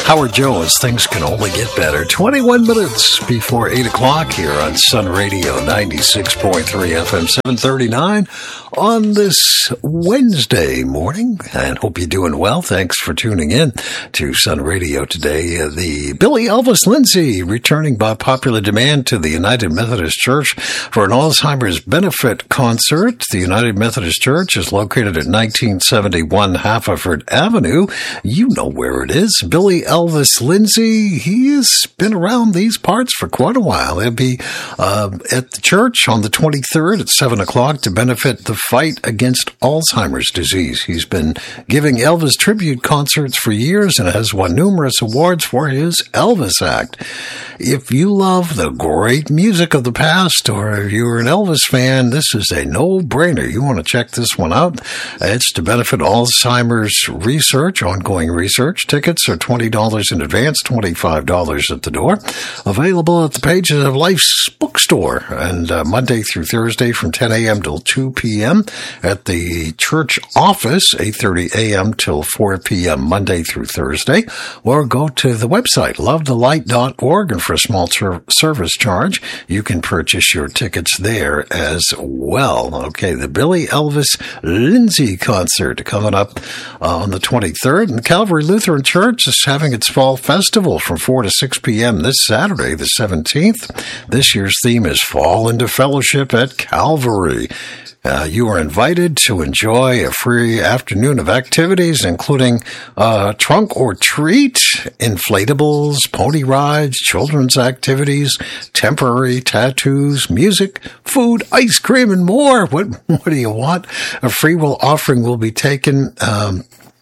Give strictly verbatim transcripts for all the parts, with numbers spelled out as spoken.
Howard Jones, things can only get better. twenty-one minutes before eight o'clock here on Sun Radio ninety-six point three F M, seven thirty-nine on this Wednesday morning. And hope you're doing well. Thanks for tuning in to Sun Radio today. Uh, the Billy Elvis Lindsay returning by popular demand to the United Methodist Church for an Alzheimer's benefit concert. The United Methodist Church is located at nineteen seventy-one Haverford Avenue. You know where it is. Billy Elvis Lindsay, he has been around these parts for quite a while. He'll be uh, at the church on the twenty-third at seven o'clock to benefit the fight against Alzheimer's disease. He's been giving Elvis tribute concerts for years and has won numerous awards for his Elvis act. If you love the great music of the past, or if you're an Elvis fan, this is a no-brainer. You want to check this one out. It's to benefit Alzheimer's research, ongoing research. Tickets are twenty dollars in advance, twenty-five dollars at the door. Available at the Pages of Life's bookstore, and uh, Monday through Thursday from ten a.m. till two p.m. at the church office, eight thirty a.m. till four p.m. Monday through Thursday, or go to the website, love the light dot org, and for a small ter- service charge, you can purchase your tickets there as well. Okay, the Billy Elvis Lindsay concert coming up uh, on the twenty-third, and Calvary Lutheran Church is having its fall festival from four to six p.m. this Saturday, the seventeenth. This year's theme is Fall into Fellowship at Calvary. Uh, you are invited to enjoy a free afternoon of activities, including uh, trunk or treat, inflatables, pony rides, children's activities, temporary tattoos, music, food, ice cream, and more. What, what do you want? A free will offering will be taken um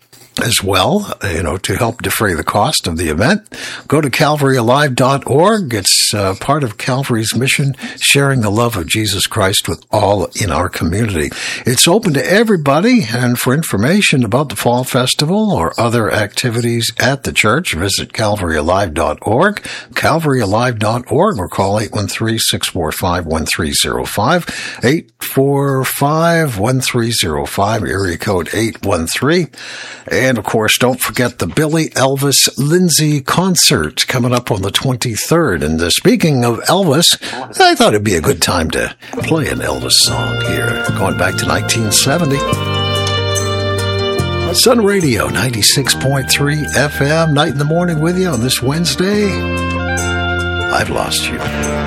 as well, you know, to help defray the cost of the event. Go to calvary alive dot org. It's uh, part of Calvary's mission, sharing the love of Jesus Christ with all in our community. It's open to everybody, and for information about the Fall Festival or other activities at the church, visit calvary alive dot org, calvary alive dot org, or call eight one three, six four five, one three zero five, eight four five, one three zero five, area code eight one three. And, of course, don't forget the Billy Elvis Lindsay concert coming up on the twenty-third. And uh, speaking of Elvis, I thought it'd be a good time to play an Elvis song here, going back to nineteen seventy. Sun Radio, ninety-six point three F M, night in the morning with you on this Wednesday. I've lost you.